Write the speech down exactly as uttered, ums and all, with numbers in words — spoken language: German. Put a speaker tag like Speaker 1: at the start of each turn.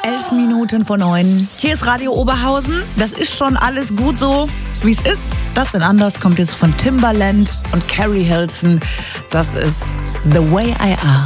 Speaker 1: Elf Minuten vor neun. Hier ist Radio Oberhausen. Das ist schon alles gut so, wie es ist. Das denn anders kommt jetzt von Timbaland und Carrie Hilson. Das ist The Way I Are.